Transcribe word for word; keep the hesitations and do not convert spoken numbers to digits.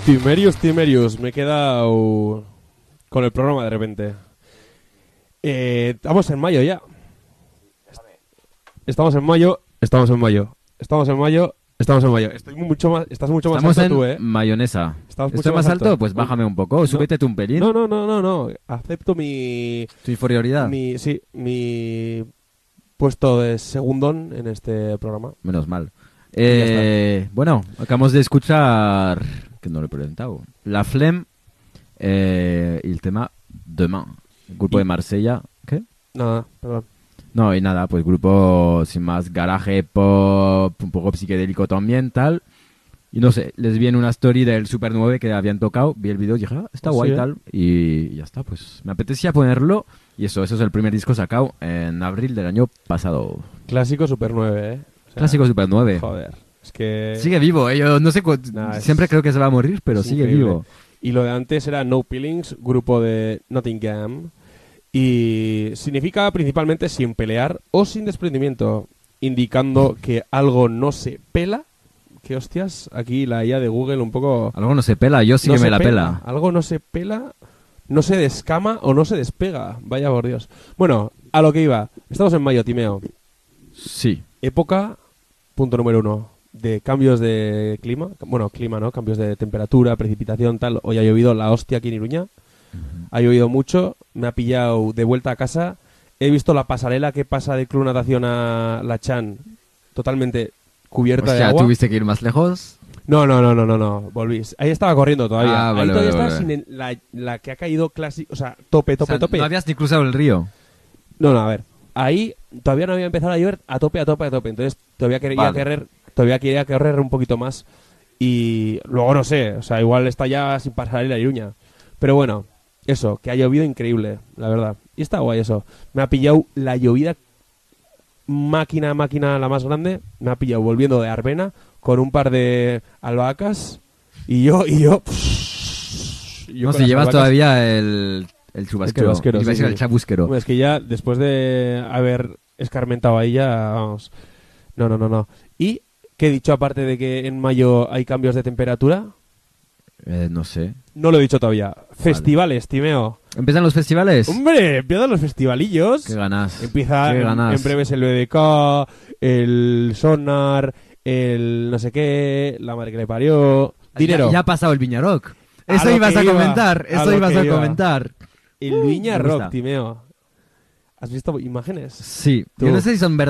Timerius, Timerius, me he quedado con el programa de repente. Eh, estamos en mayo ya. Estamos en mayo, estamos en mayo, estamos en mayo, estamos en mayo. Estoy mucho más, estás mucho más Estamos alto en tú, ¿eh? mayonesa. Estás mucho ¿Estoy más más alto? alto. Pues bájame un poco, No. súbete tú un pelín. No, no, no, no, no. Acepto mi, Tu inferioridad. mi, sí, mi puesto de segundón en este programa. Menos mal. Eh, bueno, acabamos de escuchar, que no lo he presentado, La Flemme eh, y el tema Demain, grupo Y- de Marsella. ¿Qué? Nada, perdón. No, y nada, pues grupo sin más, garaje, pop, un poco psicodélico también, tal. Y no sé, les vi en una story del Super nueve que habían tocado, vi el vídeo y dije, ah, está ¿Ah, guay, sí, eh? tal. Y ya está, pues me apetecía ponerlo. Y eso, eso es el primer disco sacado en abril del año pasado. Clásico Super nueve, ¿eh? O sea, Clásico Super nueve. Joder, es que... Sigue vivo, eh, yo no sé, cu- Nah, es- siempre creo que se va a morir, pero es sigue increíble. vivo. Y lo de antes era No Peelings, grupo de Nottingham. Y significa principalmente sin pelear o sin desprendimiento, indicando que algo no se pela. ¿Qué hostias? Aquí la I A de Google un poco... Algo no se pela, yo sí no que me se la pela. Algo no se pela, no se descama o no se despega. Vaya por Dios. Bueno, a lo que iba. Estamos en mayo, Timeo. Sí. Época, punto número uno, de cambios de clima. Bueno, clima, ¿no? Cambios de temperatura, precipitación, tal. Hoy ha llovido la hostia aquí en Iruña. Ha llovido mucho, me ha pillado de vuelta a casa. He visto la pasarela que pasa de Club Natación a La Chan totalmente cubierta O de sea, agua. tuviste que ir más lejos. No, no, no, no, no, no, volví. Ahí estaba corriendo todavía. Ah, vale, Ahí todavía vale, está vale. sin el- la, la que ha caído clásico, o sea, tope, tope, O sea, tope. no habías ni cruzado el río. No, no, a ver. Ahí todavía no había empezado a llover a tope, a tope, a tope. Entonces todavía quería Vale. correr, todavía quería correr un poquito más. Y luego no sé, o sea, igual está ya sin pasarela Iruña. Pero bueno, eso, que ha llovido increíble, la verdad. Y está guay eso. Me ha pillado la llovida máquina, máquina la más grande. Me ha pillado volviendo de Arbena con un par de albahacas. Y yo, y yo... y yo No, con si las llevas albahacas- todavía el, el chubasquero. El chubasquero, Iba a sí, decir sí. el chabusquero. Hombre, es que ya, después de haber escarmentado ahí ya, vamos. No, no, no, no. ¿Y qué he dicho aparte de que en mayo hay cambios de temperatura? Eh, no sé. No lo he dicho todavía. Festivales, Timeo. ¿Empiezan los festivales? ¡Hombre! Empiezan los festivalillos. ¿Qué ganas? Empieza ¿Qué en, ganas? en breves el B D K, el Sonar, el no sé qué, la madre que le parió. Dinero. Ya, ya ha pasado el Viñaroc. A Eso lo ibas que a iba, comentar. a Eso lo ibas que a iba. comentar. El Viña me gusta. Rock, Timeo. ¿Has visto imágenes? Sí. Tú. Yo no sé si son verdaderas.